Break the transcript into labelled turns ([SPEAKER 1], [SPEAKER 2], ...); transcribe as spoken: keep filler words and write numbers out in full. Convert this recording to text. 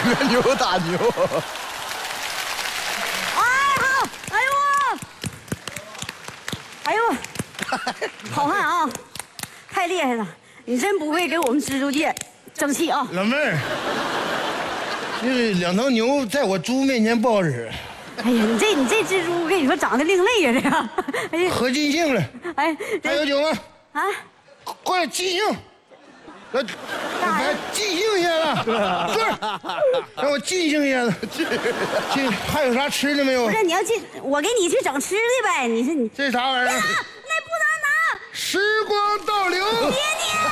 [SPEAKER 1] 个牛打牛。
[SPEAKER 2] 哎好，哎呦，哎呦，好汉啊，太厉害了！你真不会给我们蜘蛛界争气啊！
[SPEAKER 3] 老妹儿，这两头牛在我猪面前不好使。
[SPEAKER 2] 哎呀，你这你这蜘蛛，我跟你说长得另类呀，这个。哎呀，
[SPEAKER 3] 喝尽兴了。
[SPEAKER 2] 哎，
[SPEAKER 3] 还有酒吗？
[SPEAKER 2] 啊，
[SPEAKER 3] 快尽兴！来，来尽兴一下子，是，让我尽兴一下子。这还有啥吃的没有？
[SPEAKER 2] 不是你要进，我给你去整吃的呗。你说你
[SPEAKER 3] 这啥玩意儿？
[SPEAKER 2] 那不能拿，
[SPEAKER 3] 时光倒流。
[SPEAKER 2] 别捏。